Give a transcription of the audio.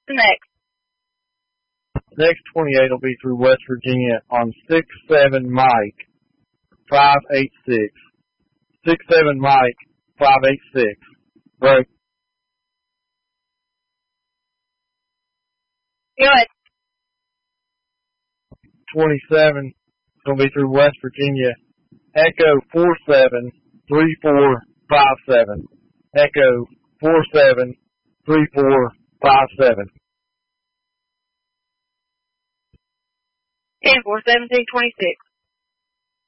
Next. Next 28 will be through West Virginia on 67 Mike 586. 67 Mike 586. Break. Go ahead. 27 will be through West Virginia. Echo 473457. Echo 473457. 10-4-17-26.